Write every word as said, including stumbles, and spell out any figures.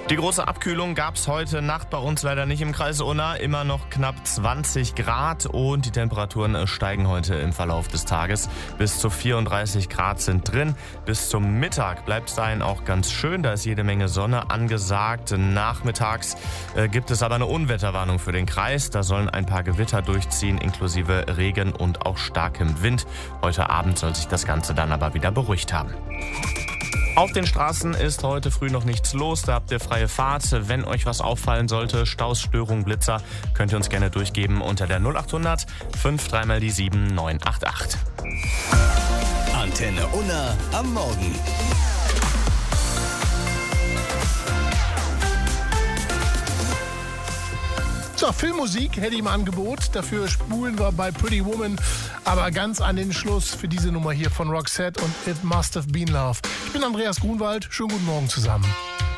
Die große Abkühlung gab es heute Nacht bei uns leider nicht im Kreis Unna. Immer noch knapp zwanzig Grad und die Temperaturen steigen heute im Verlauf des Tages. Bis zu vierunddreißig Grad sind drin. Bis zum Mittag bleibt es dahin auch ganz schön. Da ist jede Menge Sonne angesagt. Nachmittags äh, gibt es aber eine Unwetterwarnung für den Kreis. Da sollen ein paar Gewitter durchziehen, inklusive Regen und auch starkem Wind. Heute Abend soll sich das Ganze dann aber wieder beruhigt haben. Auf den Straßen ist heute früh noch nichts los, da habt ihr freie Fahrt. Wenn euch was auffallen sollte, Staus, Störungen, Blitzer, könnt ihr uns gerne durchgeben unter der null acht hundert fünf drei mal die sieben neun acht acht. Antenne Unna am Morgen. So, Filmmusik hätte ich im Angebot. Dafür spulen wir bei Pretty Woman. Aber ganz an den Schluss für diese Nummer hier von Roxette und It Must Have Been Love. Ich bin Andreas Grunwald. Schönen guten Morgen zusammen.